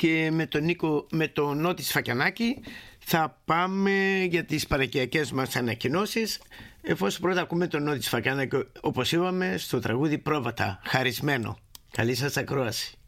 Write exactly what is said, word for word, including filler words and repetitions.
και με τον Νίκο, με τον Νότι Σφακιανάκη θα πάμε για τις παρακιακές μας ανακοινώσεις, εφόσον πρώτα ακούμε τον Νότι Σφακιανάκη, όπως είπαμε, στο τραγούδι Πρόβατα, χαρισμένο. Καλή σας ακρόαση.